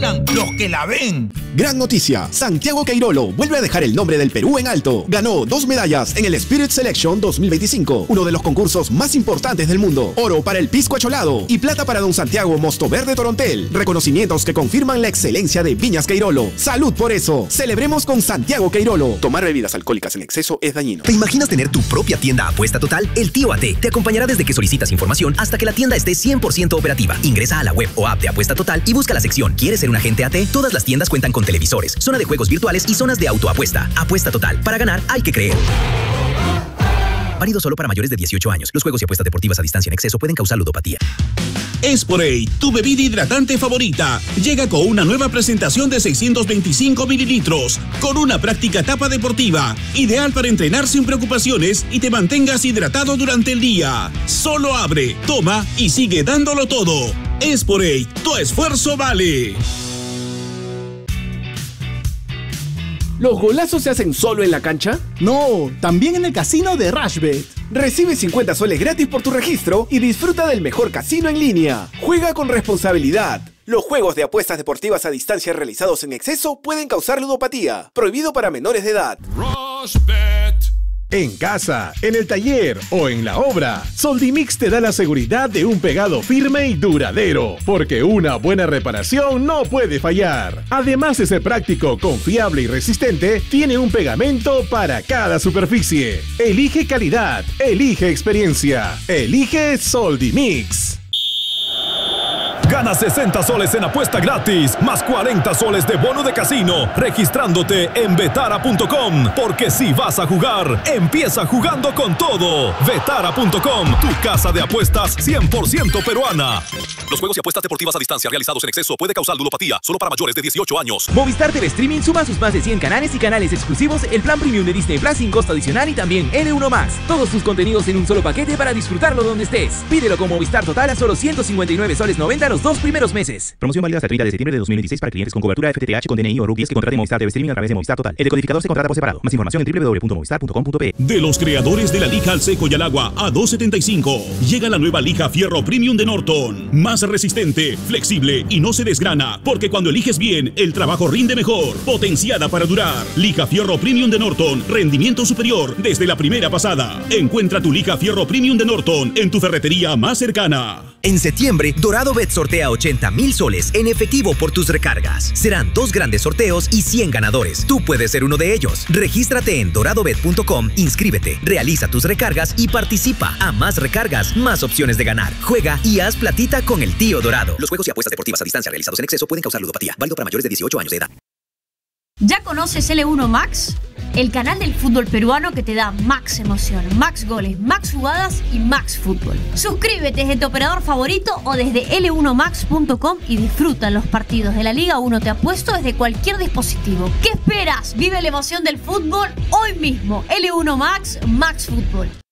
ganan los que la ven. Gran noticia, Santiago Queirolo vuelve a dejar el nombre del Perú en alto. Ganó 2 medallas en el Spirit Selection 2025, uno de los concursos más importantes del mundo. Oro para el Pisco Acholado y plata para Don Santiago Mosto Verde Torontel. Reconocimientos que confirman la excelencia de Viñas Queirolo. ¡Salud por eso! Celebremos con Santiago Queirolo. Tomar bebidas alcohólicas en exceso es dañino. ¿Te imaginas tener tu propia tienda Apuesta Total? El Tío AT te acompañará desde que solicitas información hasta que la tienda esté 100% operativa. Ingresa a la web o app de Apuesta Total y busca la sección ¿Quieres ser un agente AT? Todas las tiendas cuentan con televisores, zona de juegos virtuales y zonas de autoapuesta. Apuesta Total. Para ganar hay que creer. Válido solo para mayores de 18 años. Los juegos y apuestas deportivas a distancia en exceso pueden causar ludopatía. Esporade, tu bebida hidratante favorita, llega con una nueva presentación de 625 mililitros, con una práctica tapa deportiva, ideal para entrenar sin preocupaciones y te mantengas hidratado durante el día. Solo abre, toma y sigue dándolo todo. Esporade, tu esfuerzo vale. ¿Los golazos se hacen solo en la cancha? No, también en el casino de Rashbet. Recibe 50 soles gratis por tu registro y disfruta del mejor casino en línea. Juega con responsabilidad. Los juegos de apuestas deportivas a distancia realizados en exceso pueden causar ludopatía. Prohibido para menores de edad. Rashbet. En casa, en el taller o en la obra, Soldimix te da la seguridad de un pegado firme y duradero, porque una buena reparación no puede fallar. Además de ser práctico, confiable y resistente, tiene un pegamento para cada superficie. Elige calidad, elige experiencia, elige Soldimix. Gana 60 soles en apuesta gratis, más 40 soles de bono de casino, registrándote en Betara.com. Porque si vas a jugar, empieza jugando con todo. Betara.com, tu casa de apuestas 100% peruana. Los juegos y apuestas deportivas a distancia realizados en exceso puede causar ludopatía, solo para mayores de 18 años. Movistar TV Streaming suma sus más de 100 canales y canales exclusivos, el plan premium de Disney Plus sin costo adicional y también N1 Más. Todos tus contenidos en un solo paquete para disfrutarlo donde estés. Pídelo con Movistar Total a solo 159 soles 90 los 2 primeros meses. Promoción válida hasta el 30 de septiembre de 2016 para clientes con cobertura FTTH con DNI o RUPIES que contraten Movistar TV Streaming a través de Movistar Total. El decodificador se contrata por separado. Más información en www.movistar.com.pe. De los creadores de la lija al seco y al agua a 2.75, llega la nueva lija Fierro Premium de Norton. Más resistente, flexible y no se desgrana, porque cuando eliges bien, el trabajo rinde mejor. Potenciada para durar. Lija Fierro Premium de Norton. Rendimiento superior desde la primera pasada. Encuentra tu lija Fierro Premium de Norton en tu ferretería más cercana. En septiembre, Dorado Bet sortea 80,000 soles en efectivo por tus recargas. Serán 2 grandes sorteos y 100 ganadores. Tú puedes ser uno de ellos. Regístrate en doradobet.com, inscríbete, realiza tus recargas y participa. A más recargas, más opciones de ganar. Juega y haz platita con el Tío Dorado. Los juegos y apuestas deportivas a distancia realizados en exceso pueden causar ludopatía. Válido para mayores de 18 años de edad. ¿Ya conoces L1 Max? El canal del fútbol peruano que te da max emoción, max goles, max jugadas y max fútbol. Suscríbete desde tu operador favorito o desde l1max.com y disfruta los partidos de la Liga 1 Te Apuesto desde cualquier dispositivo. ¿Qué esperas? Vive la emoción del fútbol hoy mismo. L1 Max, Max Fútbol.